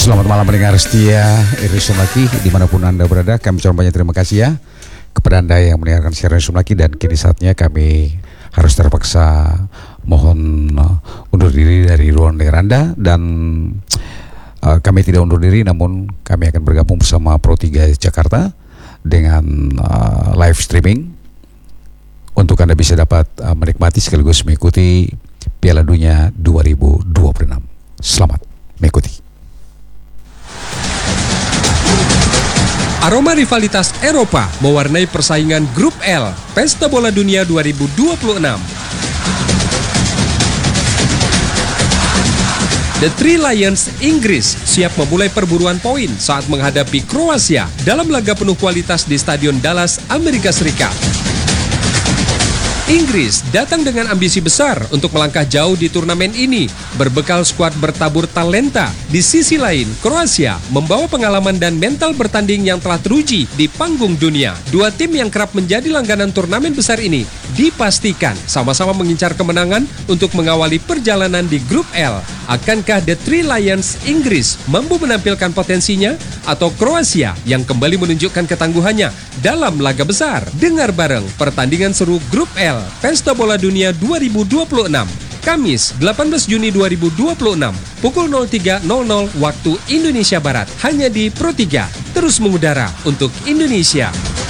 Selamat malam pendengar setia Irisun Laki dimanapun Anda berada. Kami ucapkan banyak terima kasih ya kepada Anda yang mendengarkan siaran Irisun Laki. Dan kini saatnya kami harus terpaksa mohon undur diri dari ruang dengar Anda. Dan kami tidak undur diri, namun kami akan bergabung bersama Pro 3 Jakarta dengan live streaming untuk Anda bisa dapat menikmati sekaligus mengikuti Piala Dunia 2026. Selamat mengikuti. Aroma rivalitas Eropa mewarnai persaingan Grup L Pesta Bola Dunia 2026. The Three Lions Inggris siap memulai perburuan poin saat menghadapi Kroasia dalam laga penuh kualitas di Stadion Dallas, Amerika Serikat. Inggris datang dengan ambisi besar untuk melangkah jauh di turnamen ini, berbekal skuad bertabur talenta. Di sisi lain, Kroasia membawa pengalaman dan mental bertanding yang telah teruji di panggung dunia. Dua tim yang kerap menjadi langganan turnamen besar ini dipastikan sama-sama mengincar kemenangan untuk mengawali perjalanan di Grup L. Akankah The Three Lions Inggris mampu menampilkan potensinya atau Kroasia yang kembali menunjukkan ketangguhannya dalam laga besar? Dengar bareng pertandingan seru Grup L Pesta Bola Dunia 2026 Kamis 18 Juni 2026 pukul 03.00 waktu Indonesia Barat hanya di Pro 3, terus mengudara untuk Indonesia.